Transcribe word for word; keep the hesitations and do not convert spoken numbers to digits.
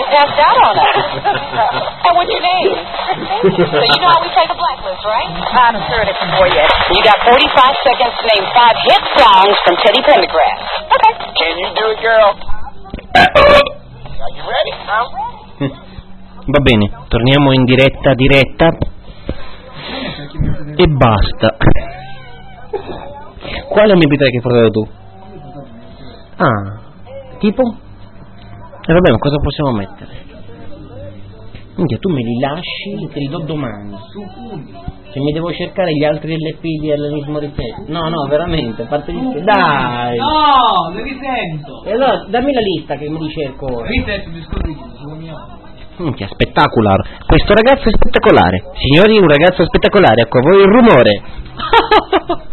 passed out on us. And what's your name? So you know how we play the Blacklist, right? I haven't heard it before yet. You got forty-five seconds to name five hit songs from Teddy Pendergrass. Okay. Can you do it, girl? Are you ready? I'm ready. Va bene, torniamo in diretta, diretta. E basta. Quale M P tre che hai portato tu? Ah, tipo? E eh vabbè, ma cosa possiamo mettere? Minchia, tu me li lasci e te li do domani. Che mi devo cercare gli altri L P di Alanis Morissette. No, no, veramente, a parte gli scherzi. Dai! No, li risento! E allora, dammi la lista che mi ricerco. Risento, discorribile, minchia, spettacolare. Questo ragazzo è spettacolare. Signori, un ragazzo spettacolare. Ecco a voi il rumore.